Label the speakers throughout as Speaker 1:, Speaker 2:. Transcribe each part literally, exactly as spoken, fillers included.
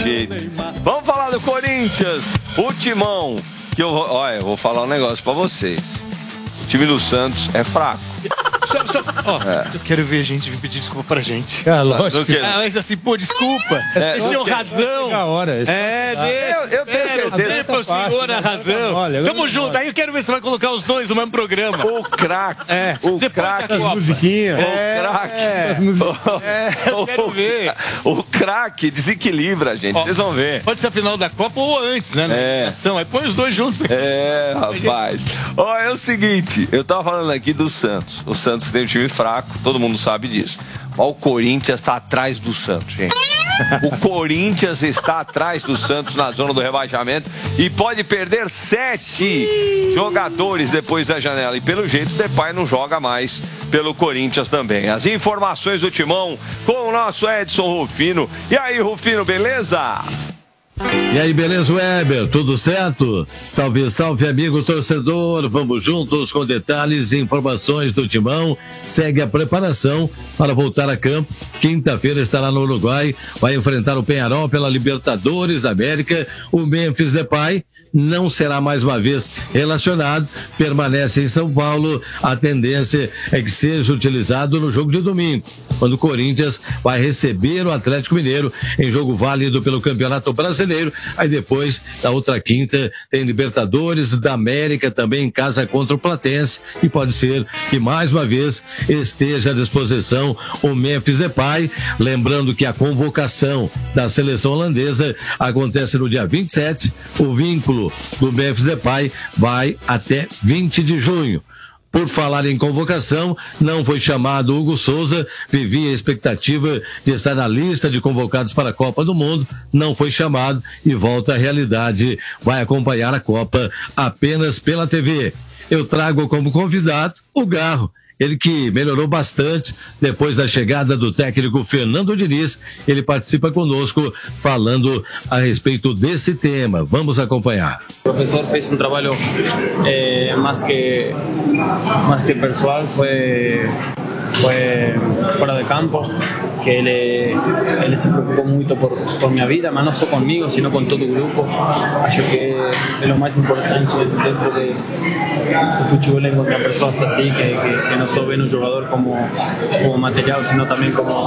Speaker 1: jeito. Vamos falar do Corinthians. O timão, que eu, olha, eu vou falar um negócio pra vocês. O time do Santos é fraco.
Speaker 2: Só, só, ó, é. Eu quero ver a gente vir pedir desculpa pra gente.
Speaker 3: Ah, lógico.
Speaker 2: Ah, mas assim, pô, desculpa.
Speaker 1: É,
Speaker 2: Eles tinham razão.
Speaker 3: A hora,
Speaker 2: é, deixa,
Speaker 1: eu, eu tenho certeza.
Speaker 2: Dê pro senhor a razão. Olha, Tamo junto. Aí eu quero ver se você vai colocar os dois no mesmo programa.
Speaker 1: O craque.
Speaker 2: É.
Speaker 1: O craque.
Speaker 3: As musiquinhas.
Speaker 1: O craque.
Speaker 2: É. É, eu quero ver.
Speaker 1: O craque desequilibra, gente. Vocês vão ver.
Speaker 2: Pode ser a final da Copa ou antes, né? Na
Speaker 1: É.
Speaker 2: ação. Aí põe os dois juntos.
Speaker 1: É, rapaz. Ó, é o seguinte. Eu tava falando aqui do Santos. O Santos tem um time fraco, todo mundo sabe disso. Mas o Corinthians está atrás do Santos, gente. O Corinthians está atrás do Santos na zona do rebaixamento e pode perder sete jogadores depois da janela. E pelo jeito o Depay não joga mais pelo Corinthians também. As informações do Timão com o nosso Edson Rufino. E aí, Rufino, beleza?
Speaker 4: E aí, beleza, Weber? Tudo certo? Salve, salve, amigo torcedor. Vamos juntos com detalhes e informações do Timão. Segue a preparação para voltar a campo. Quinta-feira estará no Uruguai. Vai enfrentar o Peñarol pela Libertadores da América. O Memphis Depay não será mais uma vez relacionado. Permanece em São Paulo. A tendência é que seja utilizado no jogo de domingo, quando o Corinthians vai receber o Atlético Mineiro em jogo válido pelo Campeonato Brasileiro. Aí depois, na outra quinta, tem Libertadores da América também em casa contra o Platense, e pode ser que mais uma vez esteja à disposição o Memphis Depay. Lembrando que a convocação da seleção holandesa acontece no dia vinte e sete. O vínculo do Memphis Depay vai até vinte de junho. Por falar em convocação, não foi chamado Hugo Souza, vivia a expectativa de estar na lista de convocados para a Copa do Mundo, não foi chamado e volta à realidade, vai acompanhar a Copa apenas pela T V. Eu trago como convidado o Garro, ele que melhorou bastante depois da chegada do técnico Fernando Diniz. Ele participa conosco falando a respeito desse tema. Vamos acompanhar.
Speaker 5: O professor fez um trabalho eh, mais que mais que pessoal, foi foi fora de campo, que ele ele se preocupou muito por por minha vida, mas não só comigo, sino com todo o grupo. Acho que é o mais importante dentro de, do futebol, encontrar pessoas assim que, que, que não só veem o jogador como como material, sino também como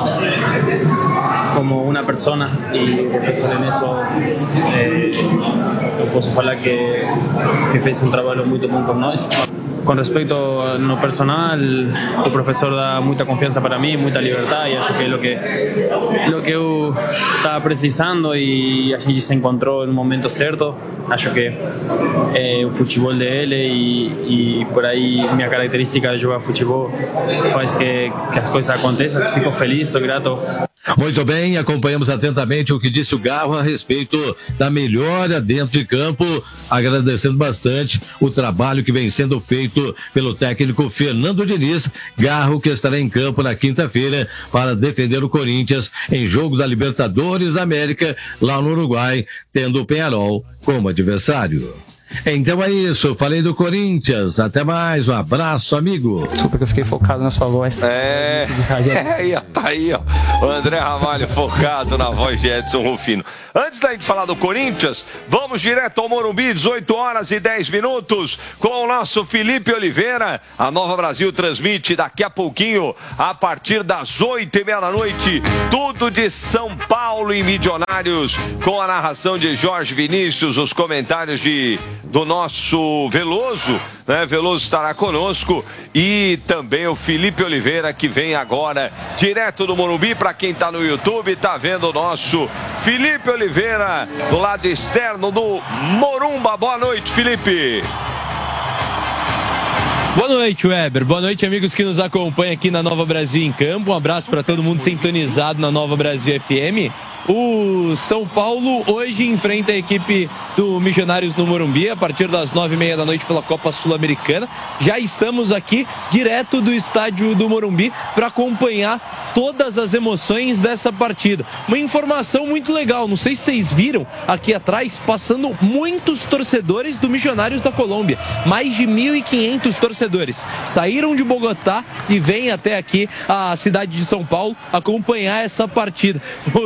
Speaker 5: como uma pessoa. E o professor nisso eh, eu posso falar que que fez um trabalho muito bom com nós. Com respeito no personal, o professor dá muita confiança para mim, muita liberdade, e acho que é o que, lo que eu estava precisando, e a gente se encontrou no momento certo. Acho que é o futebol dele e, e por aí minha característica de jogar futebol faz que, que as coisas aconteçam. Fico feliz, sou grato.
Speaker 4: Muito bem, acompanhamos atentamente o que disse o Garro a respeito da melhora dentro de campo, agradecendo bastante o trabalho que vem sendo feito pelo técnico Fernando Diniz. Garro que estará em campo na quinta-feira para defender o Corinthians em jogo da Libertadores da América lá no Uruguai, tendo o Peñarol como adversário. Então é isso, falei do Corinthians. Até mais, um abraço, amigo.
Speaker 3: Desculpa que eu fiquei focado na sua voz.
Speaker 1: É, é, tá aí, ó. O André Ramalho focado na voz de Edson Rufino. Antes da gente falar do Corinthians, vamos direto ao Morumbi, dezoito horas e dez minutos, com o nosso Felipe Oliveira. A Nova Brasil transmite daqui a pouquinho, a partir das oito e meia da noite, tudo de São Paulo e Milionários, com a narração de Jorge Vinícius, os comentários de do nosso Veloso, né? Veloso estará conosco, e também o Felipe Oliveira, que vem agora direto do Morumbi. Para quem está no YouTube, tá vendo o nosso Felipe Oliveira do lado externo do Morumba. Boa noite, Felipe.
Speaker 6: Boa noite, Weber. Boa noite, amigos que nos acompanham aqui na Nova Brasil em Campo. Um abraço para todo mundo sintonizado na Nova Brasil F M. O São Paulo hoje enfrenta a equipe do Milionários no Morumbi a partir das nove e meia da noite pela Copa Sul-Americana. Já estamos aqui direto do estádio do Morumbi para acompanhar todas as emoções dessa partida. Uma informação muito legal, não sei se vocês viram aqui atrás, passando muitos torcedores do Milionários da Colômbia. Mais de mil e quinhentos torcedores saíram de Bogotá e vêm até aqui a cidade de São Paulo acompanhar essa partida. Os torcedores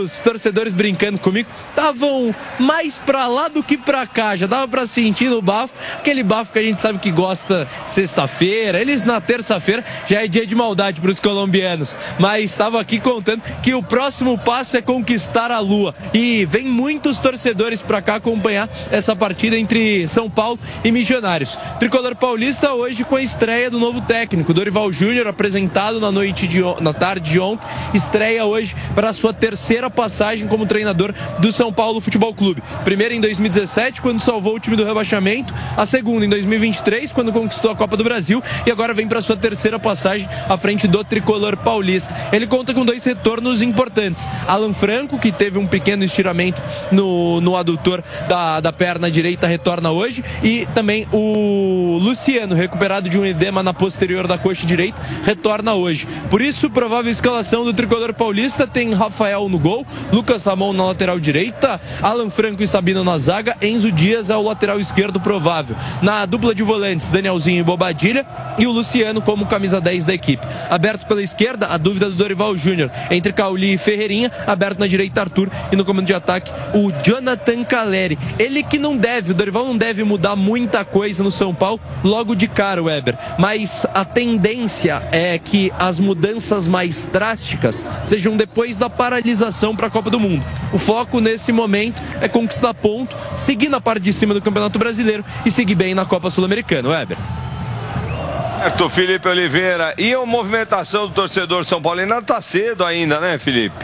Speaker 6: torcedores brincando comigo, estavam mais pra lá do que pra cá, já dava pra sentir no bafo, aquele bafo que a gente sabe que gosta sexta-feira, eles na terça-feira já é dia de maldade pros colombianos, mas estava aqui contando que o próximo passo é conquistar a Lua, e vem muitos torcedores pra cá acompanhar essa partida entre São Paulo e Milionários. Tricolor paulista hoje com a estreia do novo técnico, Dorival Júnior, apresentado na noite de na tarde de ontem, estreia hoje para a sua terceira passagem como treinador do São Paulo Futebol Clube. Primeira em dois mil e dezessete, quando salvou o time do rebaixamento, a segunda em dois mil e vinte e três, quando conquistou a Copa do Brasil, e agora vem para a sua terceira passagem à frente do Tricolor paulista. Ele conta com dois retornos importantes. Alan Franco, que teve um pequeno estiramento no, no adutor da, da perna direita, retorna hoje, e também o Luciano, recuperado de um edema na posterior da coxa direita, retorna hoje. Por isso, provável escalação do Tricolor paulista tem Rafael no gol, Lucas Ramon na lateral direita, Alan Franco e Sabino na zaga, Enzo Dias é o lateral esquerdo provável. Na dupla de volantes, Danielzinho e Bobadilha, e o Luciano como camisa dez da equipe. Aberto pela esquerda, a dúvida do Dorival Júnior entre Cauli e Ferreirinha, aberto na direita Arthur, e no comando de ataque o Jonathan Caleri. Ele que não deve, o Dorival não deve mudar muita coisa no São Paulo logo de cara, Weber, mas a tendência é que as mudanças mais drásticas sejam depois da paralisação para a Copa do Mundo. O foco nesse momento é conquistar ponto, seguir na parte de cima do Campeonato Brasileiro e seguir bem na Copa Sul-Americana, Weber.
Speaker 1: Certo, Felipe Oliveira. E a movimentação do torcedor São Paulino tá cedo ainda, né, Felipe?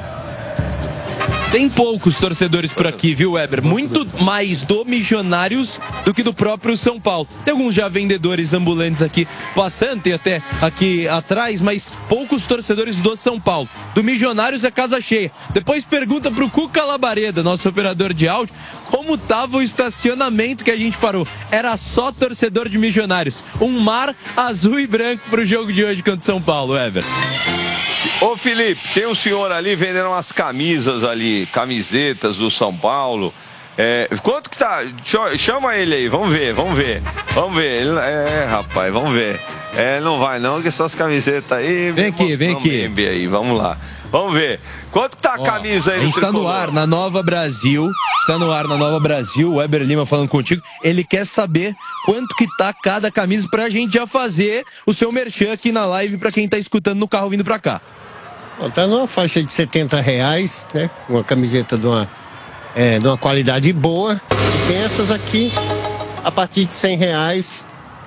Speaker 6: Tem poucos torcedores por aqui, viu, Weber? Muito mais do Milionários do que do próprio São Paulo. Tem alguns já vendedores ambulantes aqui passando, tem até aqui atrás, mas poucos torcedores do São Paulo. Do Milionários é casa cheia. Depois pergunta pro Cuca Labareda, nosso operador de áudio, como tava o estacionamento que a gente parou. Era só torcedor de Milionários. Um mar azul e branco pro jogo de hoje contra o São Paulo, Weber.
Speaker 1: Ô Felipe, tem um senhor ali vendendo umas camisas ali, camisetas do São Paulo. É, quanto que tá? Chama ele aí, vamos ver, vamos ver. Vamos ver. Ele, é, rapaz, vamos ver. É, não vai não, que essas camisetas aí.
Speaker 6: Vem aqui, vem aqui.
Speaker 1: Aí, vamos lá. Vamos ver. Quanto que tá a camisa aí?
Speaker 6: A gente está no ar na Nova Brasil. Está no ar na Nova Brasil. O Weber Lima falando contigo. Ele quer saber quanto que tá cada camisa pra gente já fazer o seu merchan aqui na live pra quem tá escutando no carro vindo pra cá.
Speaker 7: Tá numa faixa de setenta reais, né? Uma camiseta de uma, é, de uma qualidade boa. E tem essas aqui a partir de cem reais.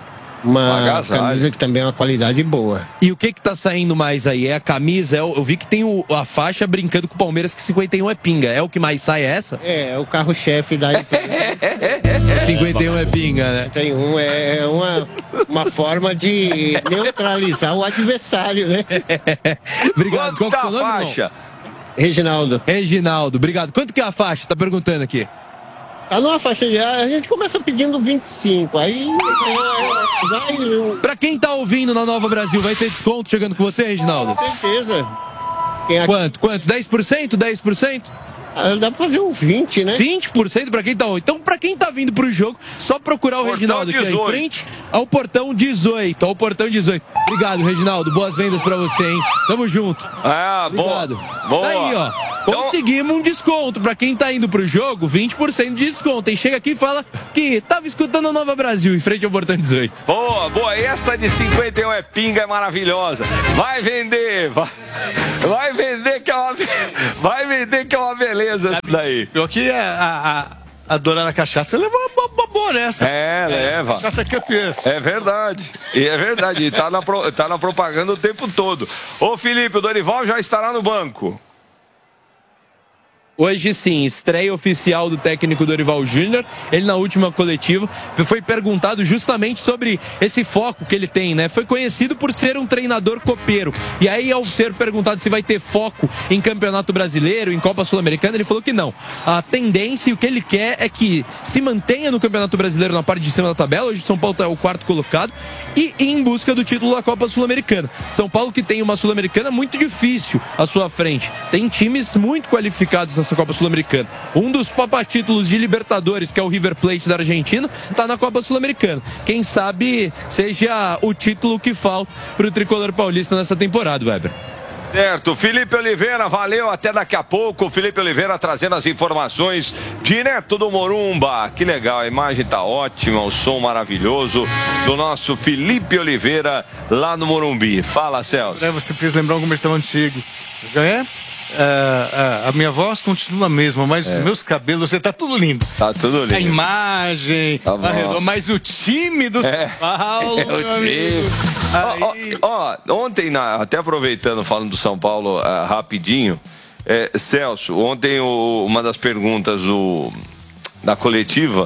Speaker 7: Uma camisa que também é uma qualidade boa.
Speaker 6: E o que que tá saindo mais aí? É a camisa? É o, eu vi que tem o, a faixa brincando com o Palmeiras que cinquenta e um é pinga. É o que mais sai, é essa?
Speaker 7: É, é o carro-chefe da empresa.
Speaker 6: cinquenta e um é pinga, né?
Speaker 7: cinquenta e um é uma, uma forma de neutralizar o adversário, né?
Speaker 1: Obrigado. Quanto Qual tá a faixa?
Speaker 7: Irmão? Reginaldo.
Speaker 6: Reginaldo, obrigado. Quanto que é a faixa? Tá perguntando aqui.
Speaker 7: Tá numa faixa de... A gente começa pedindo vinte e cinco, aí... Vai...
Speaker 6: Pra quem tá ouvindo na Nova Brasil, vai ter desconto chegando com você, Reginaldo?
Speaker 7: Com certeza.
Speaker 6: Quem... Quanto? Quanto? dez por cento? dez por cento?
Speaker 7: Ah, dá pra fazer um vinte, né?
Speaker 6: vinte por cento pra quem tá ouvindo. Então, pra quem tá vindo pro jogo, só procurar o
Speaker 1: Portão
Speaker 6: Reginaldo aqui
Speaker 1: dezoito.
Speaker 6: em frente ao Portão dezoito. Ao Portão dezoito. Obrigado, Reginaldo. Boas vendas pra você, hein? Tamo junto.
Speaker 1: Ah,
Speaker 6: Obrigado.
Speaker 1: boa. Boa.
Speaker 6: Aí, ó. Conseguimos um desconto. Pra quem tá indo pro jogo, vinte por cento de desconto. E chega aqui e fala que tava escutando a Nova Brasil em frente ao Portão dezoito.
Speaker 1: Boa, boa. Essa de cinquenta e um é pinga, é maravilhosa. Vai vender. Vai, vai vender que é uma, vai vender que é uma beleza isso daí.
Speaker 2: Pior que a, a, a dona da cachaça leva uma boa nessa.
Speaker 1: É, leva.
Speaker 2: Cachaça que é peso.
Speaker 1: É verdade. E é verdade. E tá na, pro, tá na propaganda o tempo todo. Ô, Felipe, o Dorival já estará no banco.
Speaker 6: Hoje sim, estreia oficial do técnico Dorival Júnior. Ele na última coletiva foi perguntado justamente sobre esse foco que ele tem, né? Foi conhecido por ser um treinador copeiro. E aí, ao ser perguntado se vai ter foco em Campeonato Brasileiro, em Copa Sul-Americana, ele falou que não. A tendência e o que ele quer é que se mantenha no Campeonato Brasileiro na parte de cima da tabela. Hoje o São Paulo é o quarto colocado e em busca do título da Copa Sul-Americana. São Paulo que tem uma Sul-Americana muito difícil à sua frente. Tem times muito qualificados nessa Copa Sul-Americana. Um dos papatítulos de Libertadores, que é o River Plate da Argentina, está na Copa Sul-Americana. Quem sabe seja o título que falta para o tricolor paulista nessa temporada, Weber.
Speaker 1: Certo, Felipe Oliveira, valeu, até daqui a pouco. Felipe Oliveira trazendo as informações direto do Morumba. Que legal, a imagem tá ótima, o som maravilhoso do nosso Felipe Oliveira lá no Morumbi. Fala, Celso.
Speaker 8: É, você fez lembrar um comercial antigo. É? Uh, uh, a minha voz continua a mesma, mas é. os meus cabelos, você tá tudo lindo.
Speaker 1: Tá tudo lindo.
Speaker 8: A imagem,
Speaker 1: tá
Speaker 8: a, mas o time do
Speaker 1: é.
Speaker 8: São Paulo. É
Speaker 1: o time. Aí... Ó, ó, ontem, na, até aproveitando, falando do São Paulo uh, rapidinho, é, Celso, ontem o, uma das perguntas do, da coletiva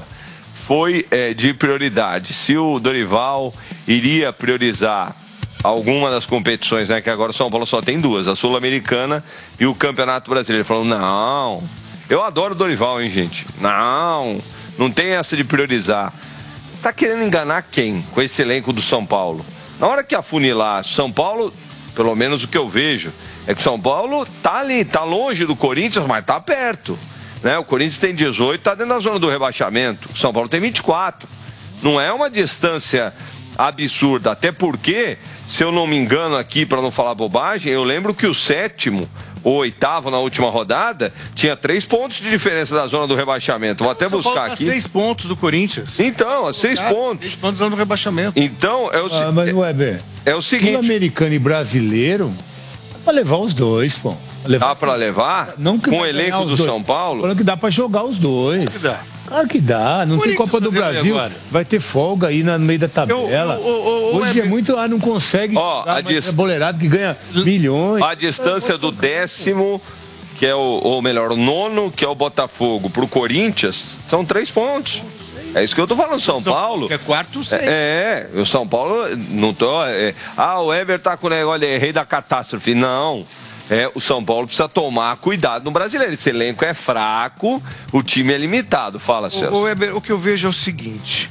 Speaker 1: foi é, de prioridade. Se o Dorival iria priorizar alguma das competições, né? Que agora o São Paulo só tem duas, a Sul-Americana e o Campeonato Brasileiro. Ele falou, não, eu adoro o Dorival, hein, gente? Não, não tem essa de priorizar. Tá querendo enganar quem com esse elenco do São Paulo? Na hora que afunilar São Paulo, pelo menos o que eu vejo, é que o São Paulo tá ali, tá longe do Corinthians, mas tá perto, né? O Corinthians tem dezoito, tá dentro da zona do rebaixamento. O São Paulo tem vinte e quatro. Não é uma distância absurda, até porque, se eu não me engano aqui, para não falar bobagem, eu lembro que o sétimo, o oitavo na última rodada, tinha três pontos de diferença da zona do rebaixamento. Vou até
Speaker 8: São
Speaker 1: buscar
Speaker 8: Paulo tá
Speaker 1: aqui.
Speaker 8: Seis pontos do Corinthians.
Speaker 1: Então, seis
Speaker 8: Cara,
Speaker 1: pontos.
Speaker 8: Seis pontos da zona do rebaixamento.
Speaker 1: Então, é o,
Speaker 9: ah, mas, Weber,
Speaker 1: é o seguinte.
Speaker 9: Sul-americano e brasileiro, dá pra levar os dois, pô.
Speaker 1: Levar dá pra levar?
Speaker 9: Não que
Speaker 1: com o elenco do
Speaker 9: dois.
Speaker 1: São Paulo?
Speaker 9: Falando que dá pra jogar os dois.
Speaker 8: Que dá.
Speaker 9: Claro que dá, não tem Copa do Brasil, vai ter folga aí no meio da tabela. Eu, eu, eu, Hoje é muito, ah, não consegue,
Speaker 1: ó, a
Speaker 9: dist... é boleirado que ganha milhões.
Speaker 1: A distância do décimo, que é o, ou melhor, o nono, que é o Botafogo, pro Corinthians, são três pontos. É isso que eu tô falando, São, São Paulo.
Speaker 8: Que é quarto, seis.
Speaker 1: É, o São Paulo, não tô. É, ah, o Weber tá com o negócio, é rei da catástrofe. Não. É, o São Paulo precisa tomar cuidado no brasileiro. Esse elenco é fraco, o time é limitado. Fala, Celso.
Speaker 8: O, o, Weber, o que eu vejo é o seguinte.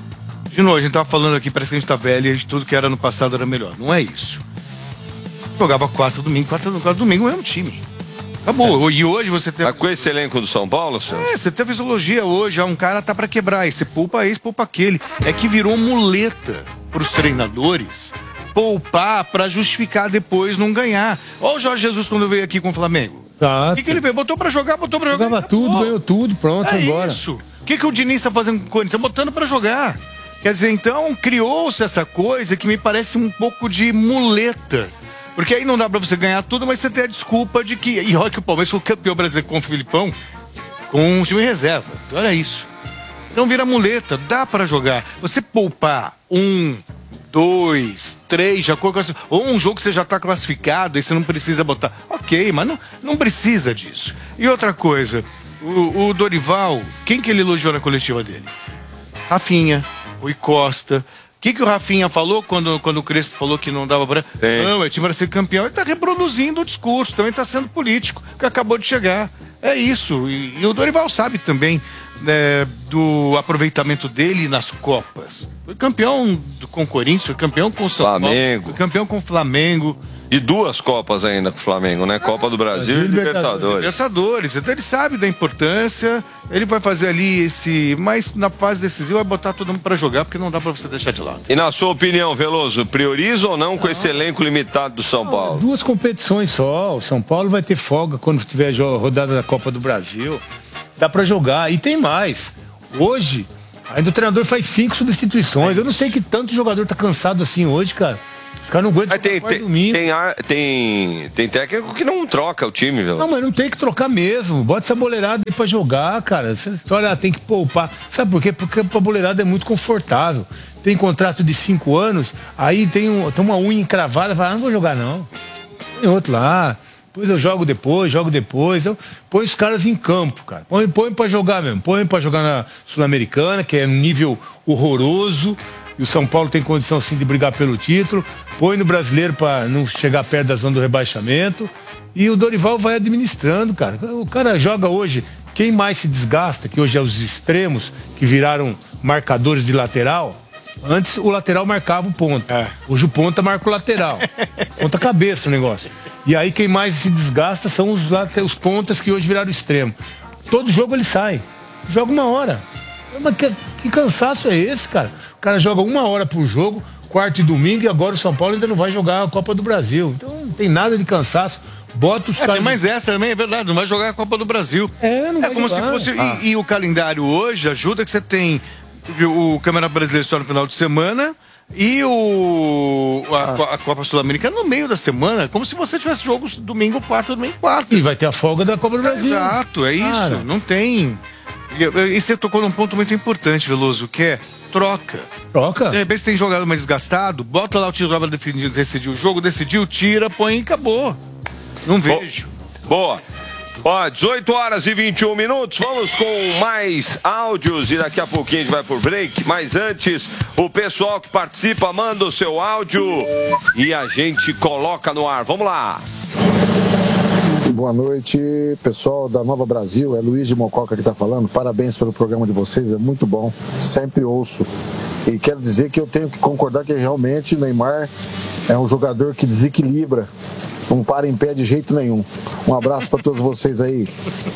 Speaker 8: De novo, a gente tava falando aqui, parece que a gente tá velho e tudo que era no passado era melhor. Não é isso. Jogava quarto domingo, quarto, quarto domingo é um time. Acabou. É. E hoje você teve.
Speaker 1: Mas com esse elenco do São Paulo, Celso?
Speaker 8: É, você teve fisiologia hoje. Ah, um cara tá pra quebrar. E você poupa esse, poupa aquele. É que virou muleta pros treinadores poupar pra justificar depois não ganhar. Olha o Jorge Jesus quando veio aqui com o Flamengo. O que, que ele veio? Botou pra jogar, botou pra jogar.
Speaker 9: Jogava tudo, ganhou tudo, pronto,
Speaker 8: é
Speaker 9: agora.
Speaker 8: Isso. O que, que o Diniz tá fazendo com o Corinthians? Tá botando pra jogar. Quer dizer, então, criou-se essa coisa que me parece um pouco de muleta. Porque aí não dá pra você ganhar tudo, mas você tem a desculpa de que... E olha que o Palmeiras foi o campeão brasileiro com o Filipão, com um time reserva. Então era isso. Então vira muleta, dá pra jogar. Você poupar um... dois, três, já coisa, ou um jogo que você já está classificado e você não precisa botar. Ok, mas não, não precisa disso. E outra coisa, o, o Dorival, quem que ele elogiou na coletiva dele? Rafinha, Rui Costa. O que, que o Rafinha falou quando, quando o Crespo falou que não dava pra... É. Não, o time era ser campeão. Ele está reproduzindo o discurso, também está sendo político, que acabou de chegar. É isso. E, e o Dorival sabe também é, do aproveitamento dele nas Copas. Foi campeão com o Corinthians, foi campeão com o São
Speaker 1: Flamengo.
Speaker 8: Paulo, foi campeão com o Flamengo.
Speaker 1: E duas Copas ainda com o Flamengo, né? Copa do Brasil ah, e Libertadores.
Speaker 8: Libertadores. Então ele sabe da importância, ele vai fazer ali esse... Mas na fase decisiva vai botar todo mundo pra jogar, porque não dá pra você deixar de lado.
Speaker 1: E na sua opinião, Veloso, prioriza ou não com não. esse elenco limitado do São Paulo?
Speaker 9: Não, duas competições só. O São Paulo vai ter folga quando tiver a rodada da Copa do Brasil. Dá pra jogar. E tem mais. Hoje, ainda o treinador faz cinco substituições. Eu não sei que tanto jogador tá cansado assim hoje, cara. Os caras não aguentam
Speaker 1: tem, tem, tem, tem, tem técnico que não troca o time, velho.
Speaker 9: Não, mas não tem que trocar mesmo. Bota essa boleirada aí pra jogar, cara. Essa história tem que poupar. Sabe por quê? Porque a boleirada é muito confortável. Tem contrato de cinco anos, aí tem, um, tem uma unha encravada, fala, ah, não vou jogar não. Tem outro lá. Depois eu jogo depois, jogo depois. Eu põe os caras em campo, cara. Põe, põe pra jogar mesmo. Põe pra jogar na Sul-Americana, que é um nível horroroso. E o São Paulo tem condição sim de brigar pelo título. Põe no brasileiro para não chegar perto da zona do rebaixamento. E o Dorival vai administrando, cara. O cara joga hoje. Quem mais se desgasta, que hoje é os extremos, que viraram marcadores de lateral. Antes o lateral marcava o ponta. É. Hoje o ponta marca o lateral. Ponta cabeça o negócio. E aí quem mais se desgasta são os, os pontas que hoje viraram extremo. Todo jogo ele sai. Joga uma hora. Mas que, que cansaço é esse, cara? O cara joga uma hora por jogo, quarta e domingo, e agora o São Paulo ainda não vai jogar a Copa do Brasil. Então não tem nada de cansaço. Bota os
Speaker 8: é,
Speaker 9: caras.
Speaker 8: Mas essa também é verdade, não vai jogar a Copa do Brasil.
Speaker 9: É, não
Speaker 8: é
Speaker 9: vai
Speaker 8: como
Speaker 9: jogar.
Speaker 8: se fosse.
Speaker 9: Ah.
Speaker 8: E, e o calendário hoje ajuda que você tem o Campeonato Brasileiro só no final de semana e o a, ah. a Copa Sul-Americana no meio da semana, como se você tivesse jogos domingo, quarto, domingo, quarto.
Speaker 9: E vai ter a folga da Copa do Brasil.
Speaker 8: Exato, é isso. Cara. Não tem. E você tocou num ponto muito importante, Veloso, que é troca.
Speaker 9: Troca?
Speaker 8: De repente você tem jogador mais desgastado, bota lá o titular para decidir o jogo, decidiu, tira, põe e acabou. Não vejo.
Speaker 1: Boa. Ó, dezoito horas e vinte e um minutos, vamos com mais áudios e daqui a pouquinho a gente vai por break, mas antes, o pessoal que participa manda o seu áudio e a gente coloca no ar. Vamos lá.
Speaker 10: Boa noite, pessoal da Nova Brasil, é Luiz de Mococa que está falando, parabéns pelo programa de vocês, é muito bom, sempre ouço. E quero dizer que eu tenho que concordar que realmente o Neymar é um jogador que desequilibra, não para em pé de jeito nenhum. Um abraço para todos vocês aí.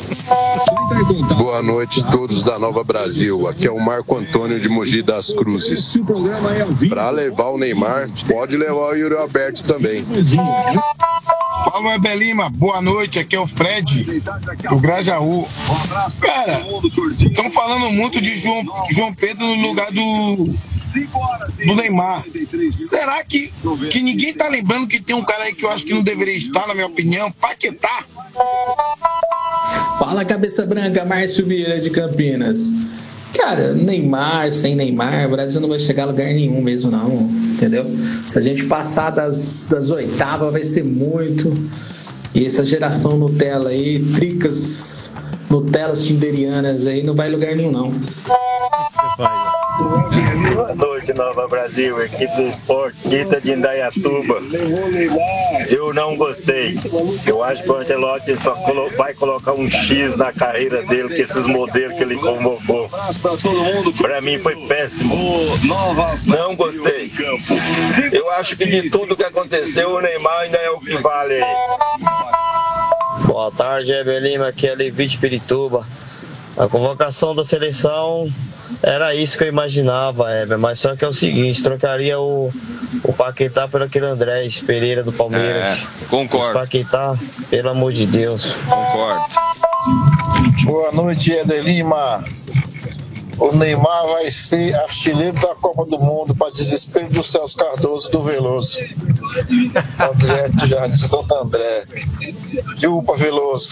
Speaker 11: Boa noite a todos da Nova Brasil, aqui é o Marco Antônio de Mogi das Cruzes. Para levar o Neymar, pode levar o Yuri Alberto também.
Speaker 12: Fala, Weber Lima, boa noite, aqui é o Fred, do Grajaú. Cara, estão falando muito de João, João Pedro no lugar do, do Neymar. Será que, que ninguém tá lembrando que tem um cara aí que eu acho que não deveria estar, na minha opinião, Paquetá?
Speaker 13: Fala, cabeça branca, Márcio Vieira de Campinas. Cara, Neymar, sem Neymar, o Brasil não vai chegar a lugar nenhum mesmo não, entendeu? Se a gente passar das, das oitavas vai ser muito. E essa geração Nutella aí, tricas, Nutellas tinderianas aí, não vai a lugar nenhum não.
Speaker 14: Boa noite, Nova Brasil, equipe do esporte, Tita de Indaiatuba. Eu não gostei. Eu acho que o Ancelotti só colo- vai colocar um X na carreira dele, que esses modelos que ele convocou. Pra mim foi péssimo. Não gostei. Eu acho que de tudo que aconteceu, o Neymar ainda é o que vale aí.
Speaker 15: Boa tarde, Heber Lima, aqui é Levi de Pirituba. A convocação da seleção era isso que eu imaginava, Heber, mas só que é o seguinte, trocaria o, o Paquetá por aquele Andrés Pereira do Palmeiras.
Speaker 1: É, concordo.
Speaker 15: Esse Paquetá, pelo amor de Deus.
Speaker 1: Concordo.
Speaker 12: Boa noite, Heber Lima. O Neymar vai ser artilheiro da Copa do Mundo para desespero do Celso Cardoso do Veloso. André de Jardim Santo André. Desculpa, Veloso.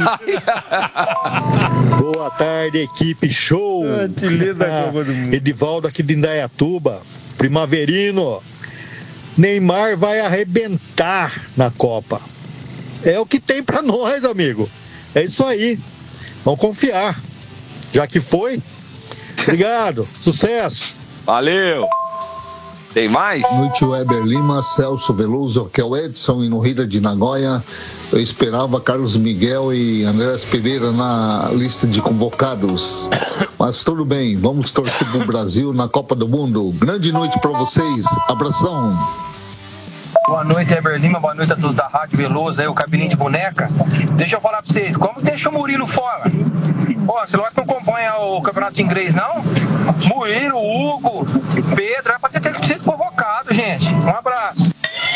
Speaker 16: Boa tarde, equipe show. Ah, Edivaldo aqui de Indaiatuba. Primaverino. Neymar vai arrebentar na Copa. É o que tem pra nós, amigo. É isso aí. Vamos confiar. Já que foi. Obrigado, sucesso.
Speaker 1: Valeu. Tem mais?
Speaker 17: Boa noite, Weber Lima, Celso Veloso, que é o Edson e no Rio de Nagoya. Eu esperava Carlos Miguel e Andrés Pereira na lista de convocados. Mas tudo bem, vamos torcer pro Brasil na Copa do Mundo. Grande noite para vocês, abração.
Speaker 18: Boa noite, Heber Lima, boa noite a todos da Rádio Veloso, aí o cabelinho de boneca. Deixa eu falar pra vocês, como deixa o Murilo fora? Ó, você não acompanha o campeonato inglês, não? Murilo, Hugo, Pedro, é pra ter, ter sido convocado, gente. Um abraço.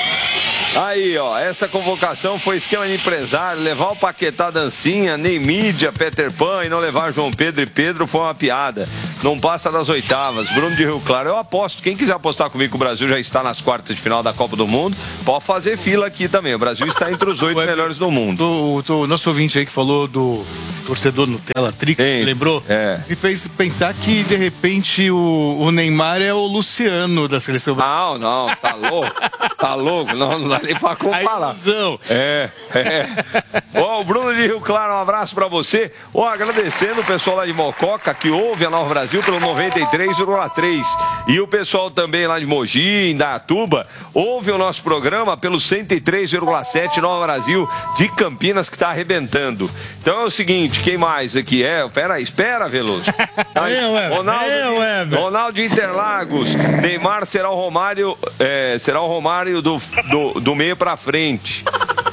Speaker 1: Aí, ó, essa convocação foi esquema de empresário, levar o Paquetá, Dancinha, nem mídia, Peter Pan e não levar João Pedro e Pedro foi uma piada. Não passa das oitavas. Bruno de Rio Claro, eu aposto. Quem quiser apostar comigo que o Brasil já está nas quartas de final da Copa do Mundo, pode fazer fila aqui também. O Brasil está entre os oito melhores do mundo.
Speaker 8: O nosso ouvinte aí que falou do torcedor Nutella, Trica, lembrou?
Speaker 1: É.
Speaker 8: Me fez pensar que, de repente, o, o Neymar é o Luciano da seleção
Speaker 1: brasileira. Não, não, tá louco. Tá louco. Não, não dá nem pra comparar. É, é. Ó, o Bruno de Rio Claro, um abraço pra você. Ó, agradecendo o pessoal lá de Mococa que ouve a Nova Brasil pelo noventa e três vírgula três. E o pessoal também lá de Mogi, Indaiatuba, ouve o nosso programa pelo cento e três vírgula sete Nova Brasil de Campinas, que tá arrebentando. Então é o seguinte, quem mais aqui é? Pera aí, espera, Veloso. Aí, Ronaldo, de, Ronaldo de Interlagos. Neymar será o Romário, é, será o Romário do, do, do meio pra frente.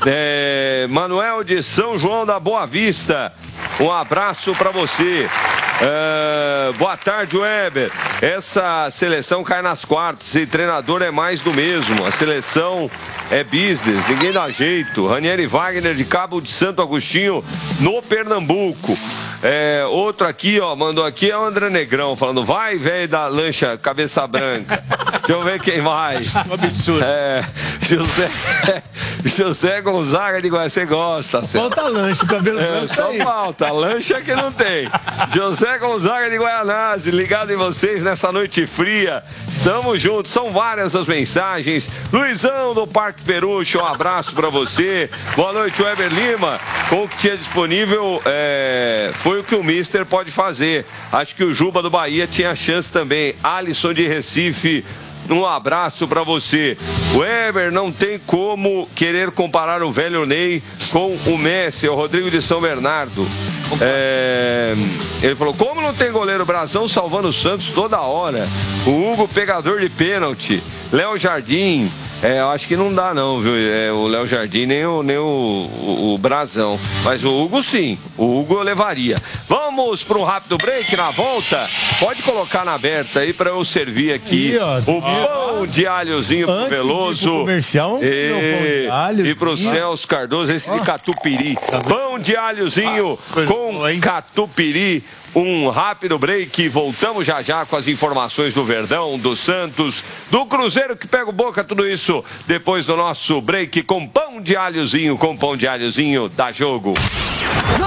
Speaker 1: É, Manuel de São João da Boa Vista, um abraço pra você. É, boa tarde, Weber. Essa seleção cai nas quartas e treinador é mais do mesmo. A seleção é business, ninguém dá jeito. Ranieri Wagner de Cabo de Santo Agostinho, no Pernambuco. É, outro aqui, ó, mandou aqui é o André Negrão, falando, vai, velho da lancha cabeça branca. Deixa eu ver quem mais.
Speaker 2: Um absurdo.
Speaker 1: É, José, José Gonzaga de Goiás, você gosta, Céu.
Speaker 9: Falta lancha, cabelo
Speaker 1: é,
Speaker 9: branco.
Speaker 1: Só
Speaker 9: aí.
Speaker 1: falta, lancha que não tem. José Gonzaga de Guaianazes, ligado em vocês nessa noite fria. Estamos juntos, são várias as mensagens. Luizão do Parque Perucho, um abraço pra você. Boa noite, Weber Lima. Com o que tinha disponível, é, foi o que o Mister pode fazer. Acho que o Juba do Bahia tinha chance também. Alisson de Recife, um abraço pra você. O Weber, não tem como querer comparar o velho Ney com o Messi, o Rodrigo de São Bernardo. É, ele falou, como não tem goleiro Brasão salvando o Santos toda hora? O Hugo pegador de pênalti, Léo Jardim. É, eu acho que não dá não, viu? É, o Léo Jardim nem, o, nem o, o, o Brasão. Mas o Hugo sim, o Hugo eu levaria. Vamos para um rápido break na volta. Pode colocar na aberta aí para eu servir aqui. Aí, ó, o pão de alhozinho pro Veloso.
Speaker 9: Comercial,
Speaker 1: e,
Speaker 9: não, pão de alho,
Speaker 1: e pro
Speaker 9: sim.
Speaker 1: Celso Cardoso, esse de catupiry. Pão de alhozinho
Speaker 8: ah,
Speaker 1: com
Speaker 8: boa,
Speaker 1: catupiry. Um rápido break, voltamos já já com as informações do Verdão, do Santos, do Cruzeiro que pega o Boca, tudo isso depois do nosso break com pão de alhozinho, com pão de alhozinho, dá jogo.